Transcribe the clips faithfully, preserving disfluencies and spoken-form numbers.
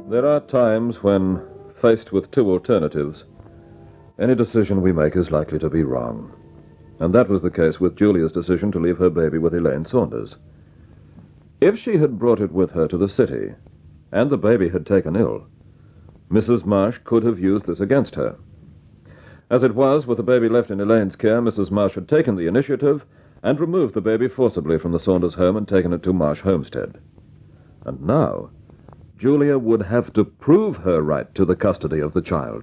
There are times when, faced with two alternatives, any decision we make is likely to be wrong. And that was the case with Julia's decision to leave her baby with Elaine Saunders. If she had brought it with her to the city, and the baby had taken ill, Missus Marsh could have used this against her. As it was, with the baby left in Elaine's care, Missus Marsh had taken the initiative and removed the baby forcibly from the Saunders home and taken it to Marsh Homestead. And now, Julia would have to prove her right to the custody of the child.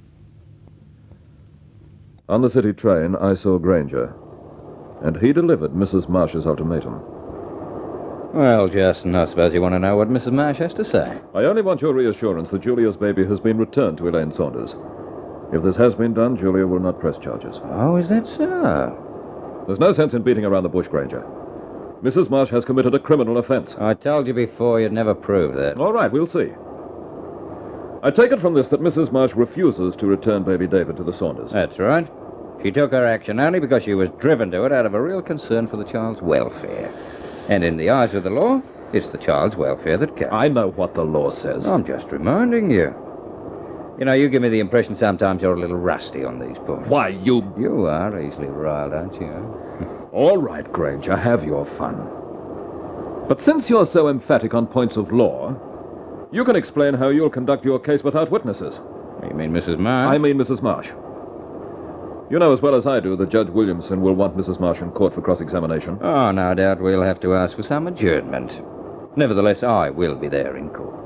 On the city train, I saw Granger, and he delivered Missus Marsh's ultimatum. Well, Justin, I suppose you want to know what Missus Marsh has to say. I only want your reassurance that Julia's baby has been returned to Elaine Saunders. If this has been done, Julia will not press charges. Oh, is that so? There's no sense in beating around the bush, Granger. Missus Marsh has committed a criminal offense. I told you before you'd never prove that. All right, we'll see. I take it from this that Missus Marsh refuses to return baby David to the Saunders. That's right. She took her action only because she was driven to it out of a real concern for the child's welfare. And in the eyes of the law, it's the child's welfare that counts. I know what the law says. I'm just reminding you. You know, you give me the impression sometimes you're a little rusty on these points. Why, you... You are easily riled, aren't you? All right, Granger, have your fun. But since you're so emphatic on points of law, you can explain how you'll conduct your case without witnesses. You mean Missus Marsh? I mean Missus Marsh. You know as well as I do that Judge Williamson will want Missus Marsh in court for cross-examination. Oh, no doubt we'll have to ask for some adjournment. Nevertheless, I will be there in court.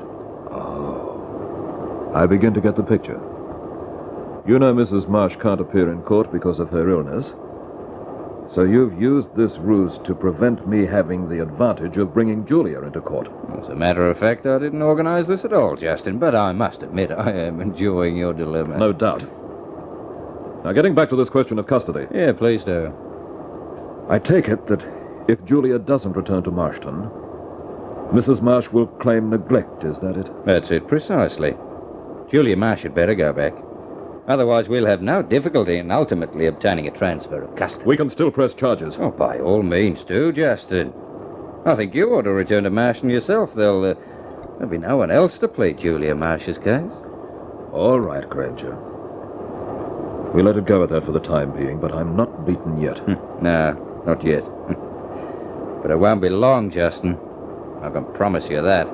Oh. I begin to get the picture. You know Missus Marsh can't appear in court because of her illness. So you've used this ruse to prevent me having the advantage of bringing Julia into court. As a matter of fact, I didn't organize this at all, Justin, but I must admit I am enjoying your dilemma. No doubt. Now, getting back to this question of custody. Yeah, please do. I take it that if Julia doesn't return to Marshton, Missus Marsh will claim neglect, is that it? That's it, precisely. Julia Marsh had better go back. Otherwise, we'll have no difficulty in ultimately obtaining a transfer of custody. We can still press charges. Oh, by all means do, Justin. I think you ought to return to Marshton yourself. There'll, uh, there'll be no one else to plead Julia Marsh's case. All right, Granger. We let it go at that for the time being, but I'm not beaten yet. No, not yet. But it won't be long, Justin. I can promise you that.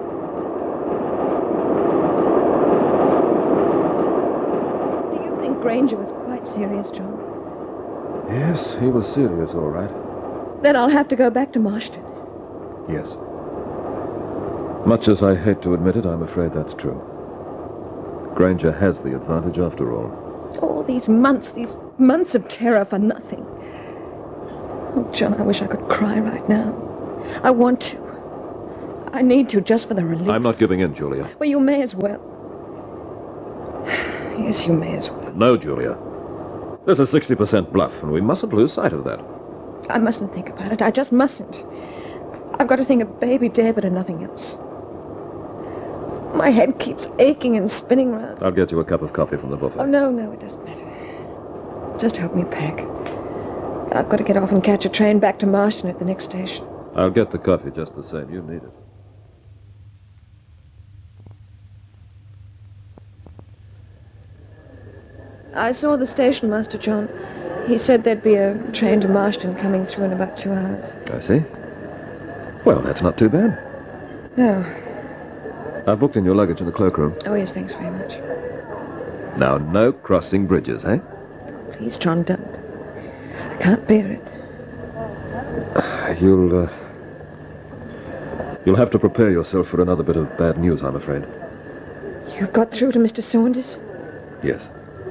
Do you think Granger was quite serious, John? Yes, he was serious, all right. Then I'll have to go back to Marshton. Yes. Much as I hate to admit it, I'm afraid that's true. Granger has the advantage after all. All these months, these months of terror for nothing. Oh, John, I wish I could cry right now. I want to. I need to, just for the relief. I'm not giving in, Julia. Well, you may as well. Yes, you may as well. No, Julia. There's a sixty percent bluff, and we mustn't lose sight of that. I mustn't think about it. I just mustn't. I've got to think of baby David and nothing else. My head keeps aching and spinning round. I'll get you a cup of coffee from the buffet. Oh, no, no, it doesn't matter. Just help me pack. I've got to get off and catch a train back to Marshton at the next station. I'll get the coffee just the same. You need it. I saw the station master, John. He said there'd be a train to Marshton coming through in about two hours. I see. Well, that's not too bad. No. I've booked in your luggage in the cloakroom. Oh, yes, thanks very much. Now, no crossing bridges, eh? Please, John, don't. I can't bear it. You'll, uh... You'll have to prepare yourself for another bit of bad news, I'm afraid. You've got through to Mister Saunders? Yes.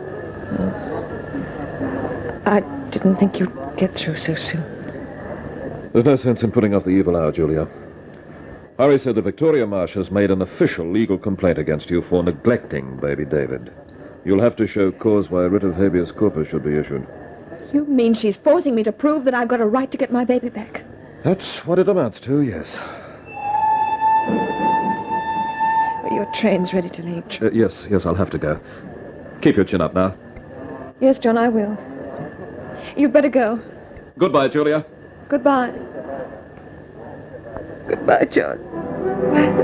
Oh. I didn't think you'd get through so soon. There's no sense in putting off the evil hour, Julia. Harry said that Victoria Marsh has made an official legal complaint against you for neglecting baby David. You'll have to show cause why a writ of habeas corpus should be issued. You mean she's forcing me to prove that I've got a right to get my baby back? That's what it amounts to, yes. Well, your train's ready to leave. Uh, yes, yes, I'll have to go. Keep your chin up now. Yes, John, I will. You'd better go. Goodbye, Julia. Goodbye. Goodbye, John.